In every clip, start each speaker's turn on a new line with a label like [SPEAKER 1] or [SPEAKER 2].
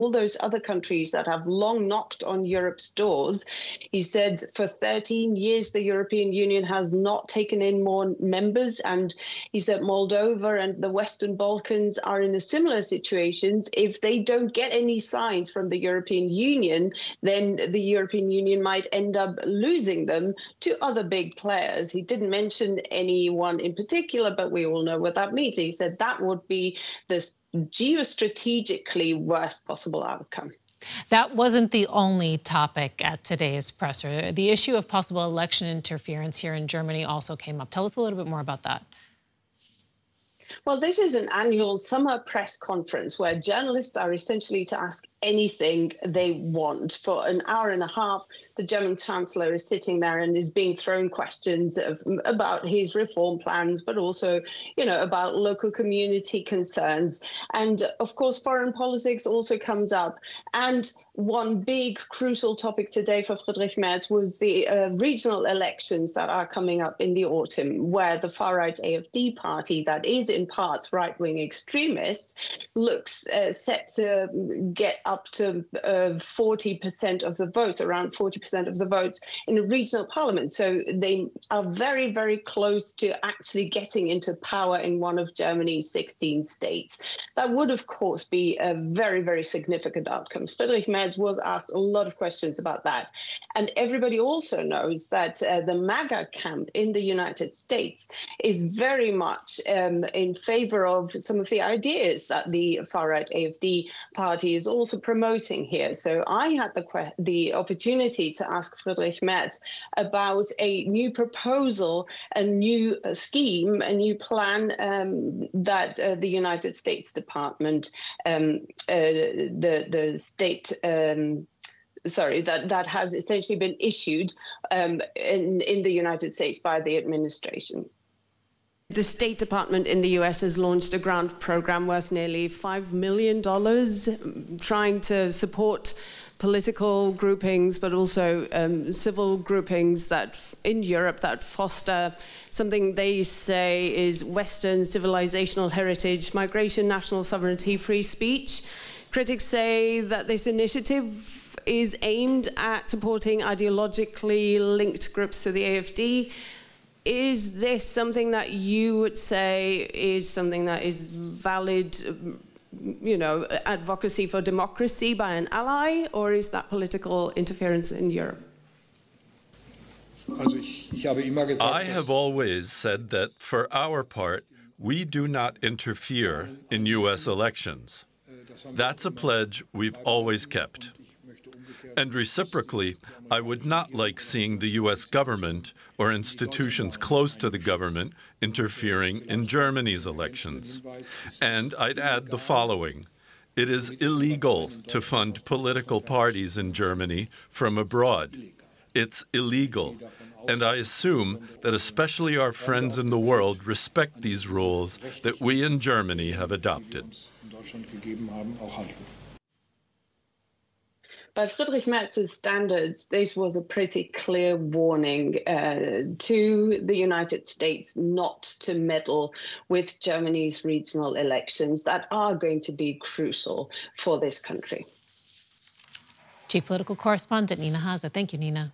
[SPEAKER 1] all those other countries that have long knocked on Europe's doors. He said for 13 years, the European Union has not taken in more members. And he said Moldova and the Western Balkans are in a similar situation. If they don't get any signs from the European Union, then the European Union might end up losing them to other big players. He didn't mention anyone in particular, but we all know what that means. He said that would be the geostrategically worst possible outcome.
[SPEAKER 2] That wasn't the only topic at today's presser. The issue of possible election interference here in Germany also came up. Tell us a little bit more about that.
[SPEAKER 1] Well, this is an annual summer press conference where journalists are essentially to ask anything they want. For an hour and a half, the German Chancellor is sitting there and is being thrown questions about his reform plans, but also, about local community concerns. And of course, foreign politics also comes up. And one big crucial topic today for Friedrich Merz was the regional elections that are coming up in the autumn, where the far-right AfD party, that is in parts right-wing extremist, looks set to get up to 40% of the votes, around 40% of the votes in a regional parliament. So they are very, very close to actually getting into power in one of Germany's 16 states. That would, of course, be a very, very significant outcome. Friedrich Merz was asked a lot of questions about that. And everybody also knows that the MAGA camp in the United States is very much in favor of some of the ideas that the far-right AfD party is also promoting here. So I had the opportunity to ask Friedrich Merz about a new proposal, a new scheme, a new plan that the United States Department, the state, that has essentially been issued in the United States by the administration.
[SPEAKER 3] The State Department in the US has launched a grant program worth nearly $5 million, trying to support political groupings, but also civil groupings that in Europe that foster something they say is Western civilizational heritage, migration, national sovereignty, free speech. Critics say that this initiative is aimed at supporting ideologically linked groups to the AfD. Is this something that you would say is something that is valid, advocacy for democracy by an ally, or is that political interference in Europe?
[SPEAKER 4] I have always said that for our part, we do not interfere in U.S. elections. That's a pledge we've always kept. And reciprocally, I would not like seeing the U.S. government or institutions close to the government interfering in Germany's elections. And I'd add the following. It is illegal to fund political parties in Germany from abroad. It's illegal. And I assume that especially our friends in the world respect these rules that we in Germany have adopted.
[SPEAKER 1] By Friedrich Merz's standards, this was a pretty clear warning to the United States not to meddle with Germany's regional elections that are going to be crucial for this country.
[SPEAKER 2] Chief Political Correspondent Nina Haase. Thank you, Nina.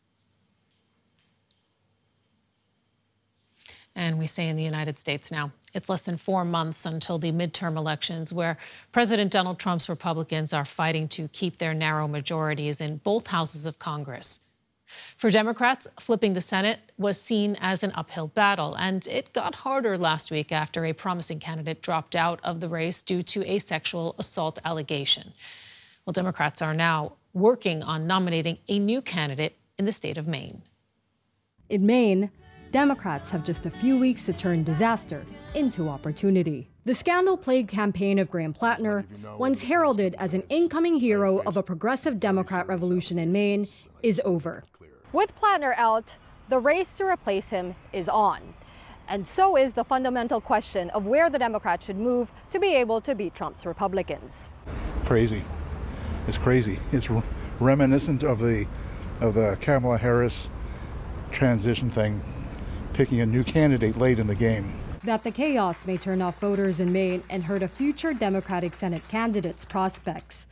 [SPEAKER 2] And we say in the United States now, it's less than 4 months until the midterm elections, where President Donald Trump's Republicans are fighting to keep their narrow majorities in both houses of Congress. For Democrats, flipping the Senate was seen as an uphill battle, and it got harder last week after a promising candidate dropped out of the race due to a sexual assault allegation. Well, Democrats are now working on nominating a new candidate in the state of Maine.
[SPEAKER 5] In Maine, Democrats have just a few weeks to turn disaster into opportunity. The scandal-plagued campaign of Graham Plattner, once heralded as an incoming hero of a progressive Democrat revolution in Maine, is over.
[SPEAKER 6] With Plattner out, the race to replace him is on. And so is the fundamental question of where the Democrats should move to be able to beat Trump's Republicans.
[SPEAKER 7] Crazy. It's crazy. It's reminiscent of the Kamala Harris transition thing, picking a new candidate late in the game.
[SPEAKER 5] That the chaos may turn off voters in Maine and hurt a future Democratic Senate candidate's prospects.